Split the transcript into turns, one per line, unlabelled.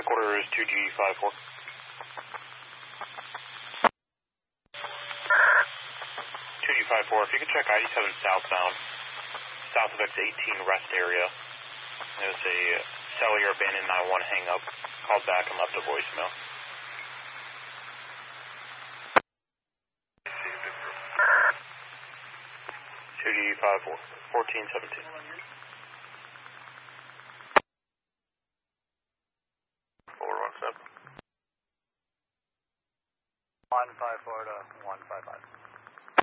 quarter is 2G54. 2G54, if you could check ID7 southbound, south of X18 rest area. There's a cellular abandoned 91 hang up. Called back and left a voicemail. 2G54, 1417. 417. 154 to